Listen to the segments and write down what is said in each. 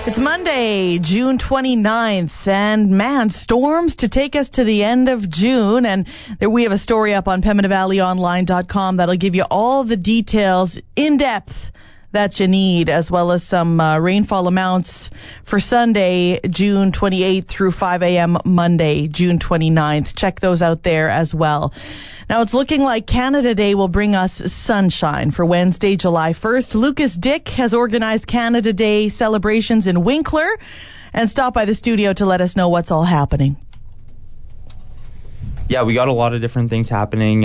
It's Monday, June 29th, and man, storms to take us to the end of June. And there we have a story up on PembinaValleyOnline.com that'll give you all the details in depth that you need, as well as some rainfall amounts for Sunday, June 28th through 5 a.m. Monday, June 29th. Check those out there as well. Now, it's looking like Canada Day will bring us sunshine for Wednesday, July 1st. Lucas Dick has organized Canada Day celebrations in Winkler and stopped by the studio to let us know what's all happening. Yeah, we got a lot of different things happening.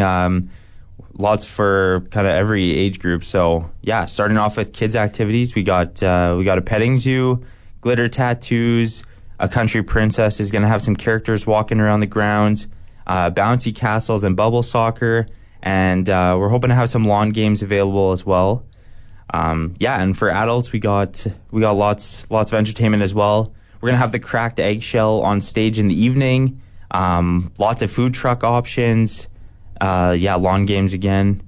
Lots for kind of every age group. So, yeah, starting off with kids' activities, we got a petting zoo, glitter tattoos, a country princess is going to have some characters walking around the grounds, bouncy castles and bubble soccer, and we're hoping to have some lawn games available as well. And for adults, we got lots of entertainment as well. We're going to have the cracked eggshell on stage in the evening, lots of food truck options. Lawn games again.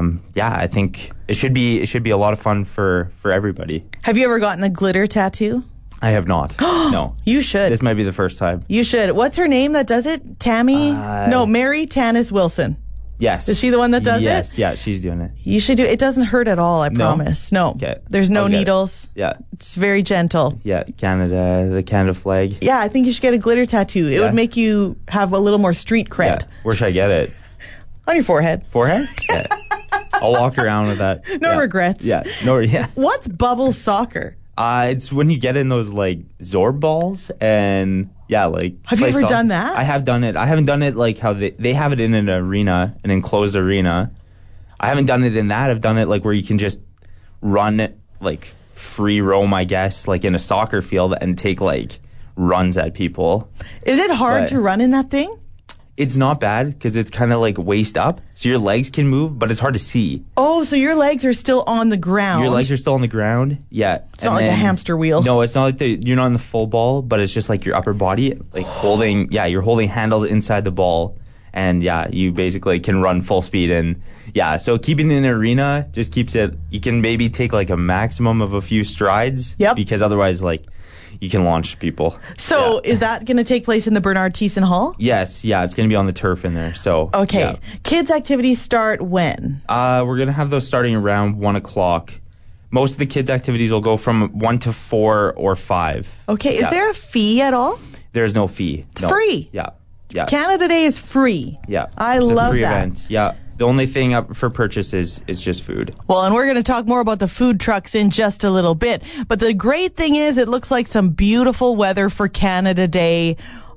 I think it should be a lot of fun for everybody. Have you ever gotten a glitter tattoo? I have not. No. You should. This might be the first time. You should. What's her name that does it? Tammy? No, Mary Tanis Wilson. Yes. Is she the one that does it? Yes, yeah, she's doing it. You should do it. It doesn't hurt at all, I promise. No. Okay. There's no needles. Yeah. It's very gentle. Yeah, the Canada flag. Yeah, I think you should get a glitter tattoo. It would make you have a little more street cred. Yeah. Where should I get it? On your forehead. Forehead? Yeah. I'll walk around with that. No regrets. Yeah. Yeah. What's bubble soccer? It's when you get in those like Zorb balls and Have you ever done that? I have done it. I haven't done it like how they have it in an arena, an enclosed arena. I haven't done it in that. I've done it like where you can just run like free roam, I guess, like in a soccer field and take like runs at people. Is it hard to run in that thing? It's not bad because it's kind of like waist up, so your legs can move, but it's hard to see. Oh, so your legs are still on the ground. Your legs are still on the ground, yeah. It's not like a hamster wheel. No, it's not like you're not in the full ball, but it's just like your upper body, like you're holding handles inside the ball, and you basically can run full speed. And so keeping it in an arena just keeps it, you can maybe take like a maximum of a few strides. Yep. Because otherwise, like, you can launch people. So is that going to take place in the Bernard Thiessen Hall? Yes, it's going to be on the turf in there. So okay. Yeah. Kids' activities start when? We're going to have those starting around 1 o'clock. Most of the kids' activities will go from 1 to 4 or 5. Okay. Is there a fee at all? There's no fee. It's free. Yeah. Canada Day is free. Yeah. I love that. It's a free event. Yeah. The only thing up for purchase is just food. Well, and we're going to talk more about the food trucks in just a little bit. But the great thing is it looks like some beautiful weather for Canada Day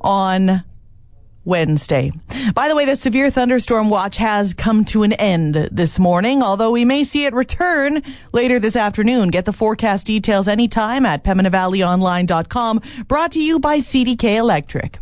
on Wednesday. By the way, the severe thunderstorm watch has come to an end this morning, although we may see it return later this afternoon. Get the forecast details anytime at PembinaValleyOnline.com. Brought to you by CDK Electric.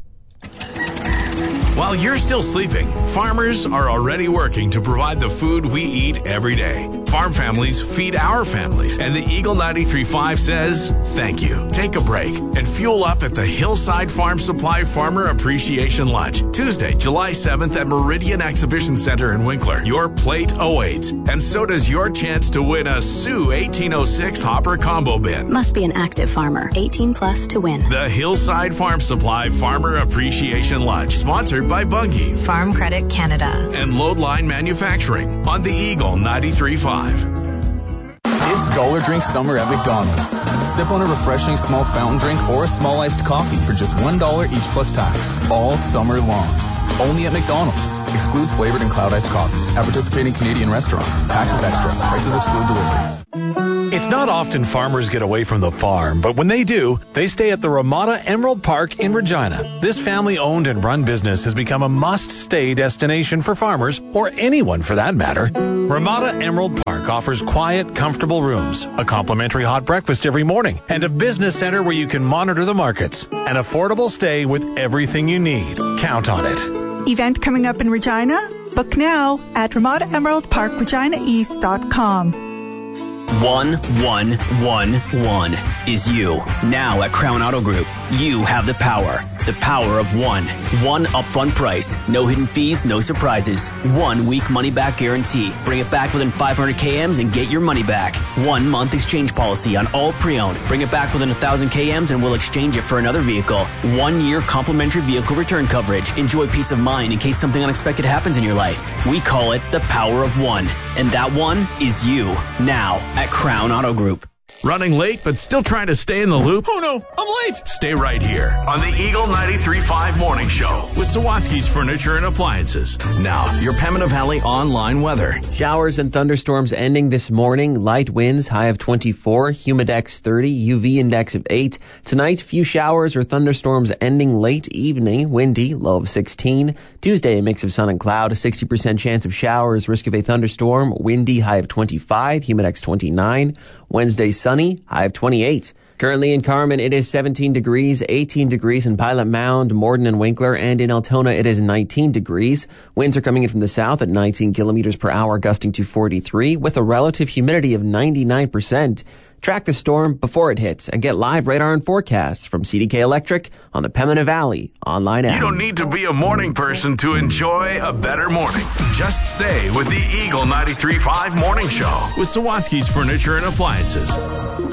While you're still sleeping, farmers are already working to provide the food we eat every day. Farm families feed our families, and the Eagle 93.5 says thank you. Take a break and fuel up at the Hillside Farm Supply Farmer Appreciation Lunch, Tuesday, July 7th at Meridian Exhibition Center in Winkler. Your plate awaits, and so does your chance to win a Sioux 1806 Hopper Combo Bin. Must be an active farmer, 18 plus to win. The Hillside Farm Supply Farmer Appreciation Lunch, sponsored by Bunge, Farm Credit Canada, and Loadline Manufacturing on the Eagle 93.5. It's Dollar Drink Summer at McDonald's. Sip on a refreshing small fountain drink or a small iced coffee for just $1 each plus tax, all summer long. Only at McDonald's. Excludes flavored and cloud iced coffees. At participating Canadian restaurants. Taxes extra. Prices exclude delivery. It's not often farmers get away from the farm, but when they do, they stay at the Ramada Emerald Park in Regina. This family-owned and run business has become a must-stay destination for farmers, or anyone for that matter. Ramada Emerald Park offers quiet, comfortable rooms, a complimentary hot breakfast every morning, and a business center where you can monitor the markets. An affordable stay with everything you need. Count on it. Event coming up in Regina? Book now at RamadaEmeraldParkReginaEast.com. 1111 is you. Now at Crown Auto Group, you have the power. The power of one. One upfront price. No hidden fees, no surprises. 1 week money-back guarantee. Bring it back within 500 KMs and get your money back. 1 month exchange policy on all pre-owned. Bring it back within 1,000 KMs and we'll exchange it for another vehicle. 1 year complimentary vehicle return coverage. Enjoy peace of mind in case something unexpected happens in your life. We call it the power of one. And that one is you. Now at Crown Auto Group. Running late but still trying to stay in the loop? Oh no, I'm late! Stay right here on the Eagle 93.5 Morning Show with Sawatsky's Furniture and Appliances. Now, your Pembina Valley online weather. Showers and thunderstorms ending this morning. Light winds, high of 24, humidex 30, UV index of 8. Tonight, few showers or thunderstorms ending late evening. Windy, low of 16. Tuesday, a mix of sun and cloud, a 60% chance of showers, risk of a thunderstorm. Windy, high of 25, humidex 29. Wednesday, sunny, high of 28. Currently in Carmen, it is 17 degrees, 18 degrees in Pilot Mound, Morden and Winkler, and in Altona, it is 19 degrees. Winds are coming in from the south at 19 kilometers per hour, gusting to 43, with a relative humidity of 99%. Track the storm before it hits and get live radar and forecasts from CDK Electric on the Pembina Valley online app. You don't need to be a morning person to enjoy a better morning. Just stay with the Eagle 93.5 Morning Show with Sawatsky's Furniture and Appliances.